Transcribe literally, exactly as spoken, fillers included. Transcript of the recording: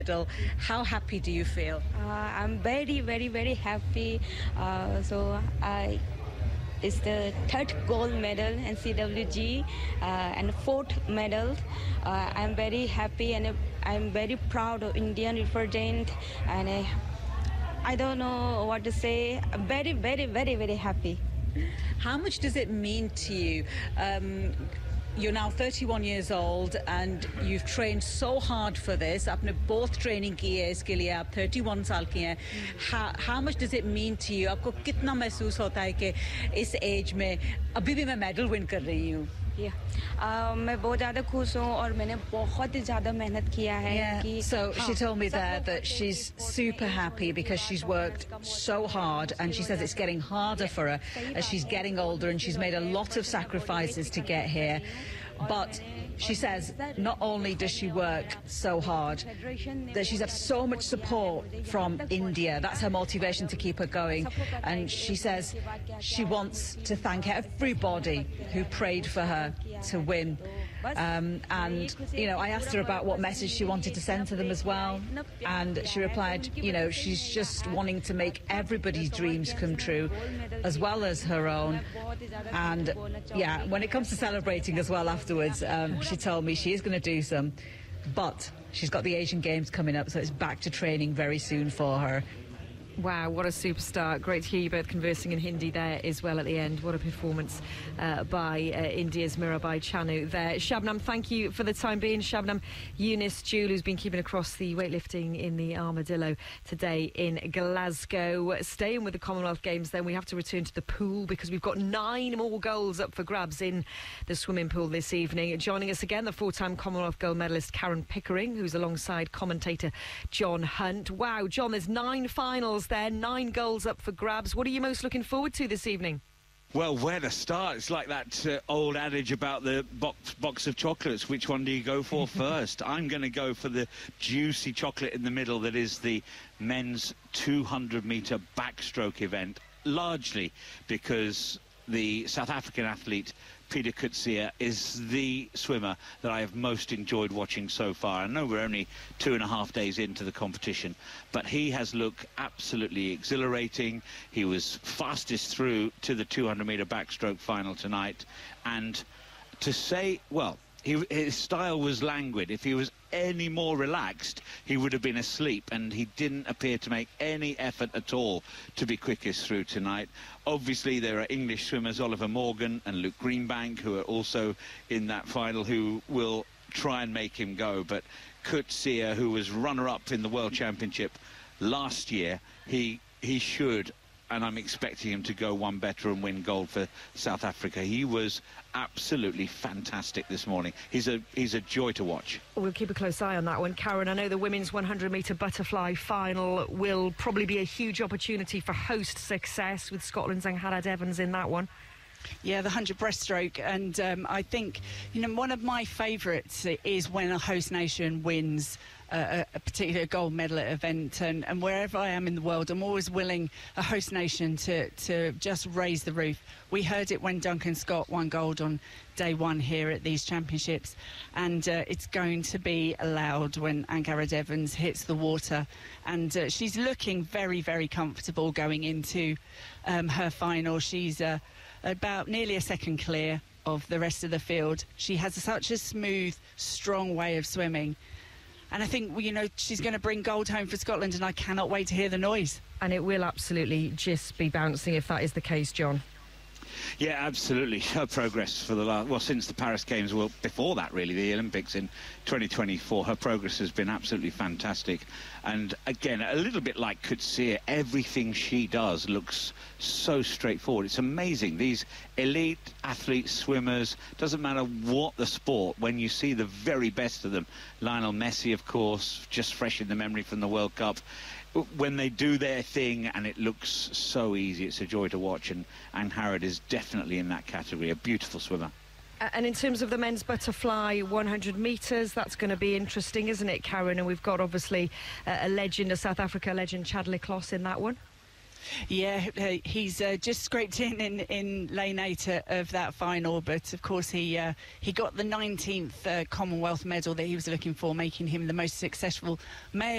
How happy do you feel? Uh, I'm very, very, very happy. Uh, so I, it's the third gold medal in C W G uh, and fourth medal. Uh, I'm very happy and I'm very proud of Indian represent. And I, I don't know what to say. I'm very, very, very, very happy. How much does it mean to you? Um, You're now thirty-one years old and you've trained so hard for this. आपने बहुत training की है इसके लिए. आप thirty-one साल की हैं. How, how much does it mean to you? आपको कितना महसूस होता है कि इस age में अभी भी मैं medal win कर रही हूँ? Yeah. Uh, मैं बहुत ज़्यादा खुश हूँ और मैंने बहुत ज़्यादा मेहनत किया है. Yeah. कि, So she told me there that she's super happy because she's worked so hard, and she says it's getting harder for her as she's getting older, and she's made a lot of sacrifices to get here. But she says not only does she work so hard, that she's had so much support from India. That's her motivation to keep her going. And she says she wants to thank everybody who prayed for her to win. Um, and, you know, I asked her about what message she wanted to send to them as well. And she replied, you know, she's just wanting to make everybody's dreams come true, as well as her own. And, yeah, when it comes to celebrating as well afterwards, um, she told me she is going to do some. But she's got the Asian Games coming up, so it's back to training very soon for her. Wow, what a superstar. Great to hear you both conversing in Hindi there as well at the end. What a performance uh, by uh, India's Mirabai Chanu there. Shabnam, thank you for the time being. Shabnam Eunice Jewell, who's been keeping across the weightlifting in the Armadillo today in Glasgow. Staying with the Commonwealth Games then, we have to return to the pool because we've got nine more goals up for grabs in the swimming pool this evening. Joining us again, the four-time Commonwealth gold medalist Karen Pickering, who's alongside commentator John Hunt. Wow, John, there's nine finals there, nine goals up for grabs. What are you most looking forward to this evening? Well, where to start? It's like that uh, old adage about the box, box of chocolates. Which one do you go for first? I'm going to go for the juicy chocolate in the middle that is the men's two hundred metre backstroke event, largely because the South African athlete Pieter Coetzee is the swimmer that I have most enjoyed watching so far. I know we're only two and a half days into the competition, but he has looked absolutely exhilarating. He was fastest through to the two hundred metre backstroke final tonight, and to say, well, he, his style was languid. If he was any more relaxed, he would have been asleep, and he didn't appear to make any effort at all to be quickest through tonight. Obviously, there are English swimmers, Oliver Morgan and Luke Greenbank, who are also in that final, who will try and make him go. But Coetzee, who was runner-up in the World Championship last year, he he should, and I'm expecting him to go one better and win gold for South Africa. He was absolutely fantastic this morning. He's a he's a joy to watch. We'll keep a close eye on that one. Karen, I know the women's one hundred metre butterfly final will probably be a huge opportunity for host success with Scotland's Angharad Evans in that one. Yeah, the one hundred breaststroke, and um, I think, you know, one of my favourites is when a host nation wins a, a particular gold medal event, and, and wherever I am in the world, I'm always willing a host nation to, to just raise the roof. We heard it when Duncan Scott won gold on day one here at these championships, and uh, it's going to be loud when Angharad Evans hits the water, and uh, she's looking very, very comfortable going into um, her final. She's uh, about nearly a second clear of the rest of the field. She has such a smooth, strong way of swimming. And I think, you know, she's going to bring gold home for Scotland, and I cannot wait to hear the noise. And it will absolutely just be bouncing if that is the case, John. Yeah, absolutely. Her progress for the last, well, since the Paris Games, well, before that, really, the Olympics in twenty twenty-four, her progress has been absolutely fantastic. And again, a little bit like Coetzee, everything she does looks so straightforward. It's amazing. These elite athletes, swimmers, doesn't matter what the sport, when you see the very best of them, Lionel Messi, of course, just fresh in the memory from the World Cup, when they do their thing and it looks so easy, it's a joy to watch. And Angharad is definitely in that category, a beautiful swimmer. And in terms of the men's butterfly one hundred metres, that's going to be interesting, isn't it, Karen? And we've got, obviously, uh, a legend, a South Africa legend, Chad le Clos, in that one. Yeah, uh, he's uh, just scraped in, in in lane eight uh, of that final, but of course he uh, he got the nineteenth uh, Commonwealth medal that he was looking for, making him the most successful male